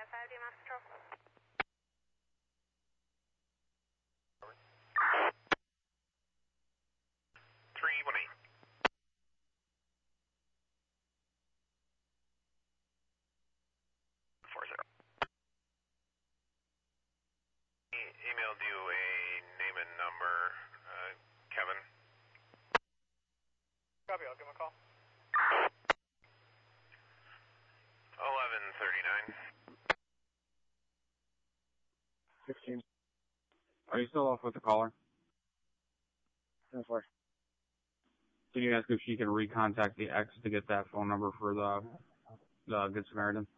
5 DMS Patrol. 318. Emailed you a name and number, Kevin. Copy, I'll give him a call. 1139. 16. Are you still off with the caller? 10-4. Can you ask if she can recontact the ex to get that phone number for the Good Samaritan?